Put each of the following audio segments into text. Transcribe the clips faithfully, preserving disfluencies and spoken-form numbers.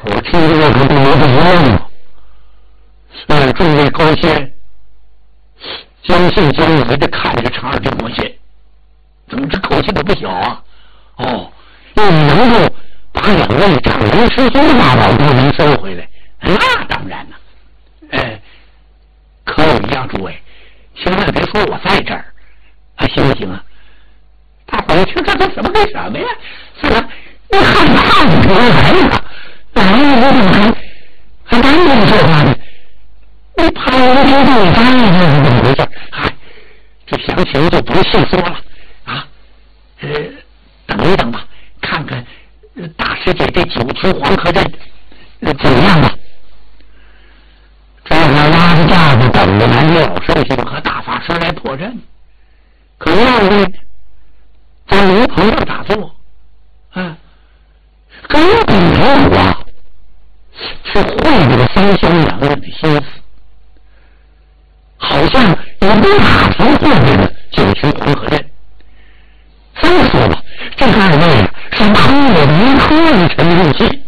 伙听着我可都没得一样。呃，众位高仙将信将疑的看着长耳这魔仙，怎么这口气都不小啊？哦，你能够把两位长人师兄的大宝都能收回来？那当然了。哎，可有一样，诸位，千万别说我在这儿啊，行不行啊？大伙儿听这都什么跟什么呀？是吧？你害怕你别来了，来了我怎么还还单独说话呢？你怕我听对方是怎么回事？嗨，这详情就不细说了啊。呃，等一等吧，看看、呃、大师姐这九曲黄河阵、呃、怎么样吧。这会拉着架子等着南岳老寿星和大法师来破阵。可二位在炉棚上打坐，啊，根本没有啊，去会这个三香两人的心思。好像也没打算过这个九曲黄河阵。再说吧，这二位啊是偷了离科沉入戏，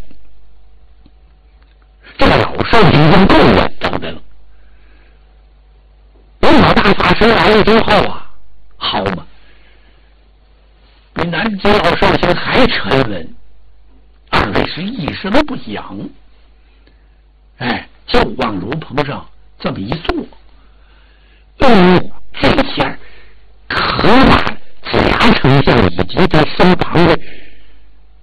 这个老寿星已经够稳当的了。等老大法师来了之后啊，好嘛，比南极老寿星还沉稳，二位是一声不响，哎，就往炉棚上这么一坐。嗯，这下可把子牙丞相以及他身旁的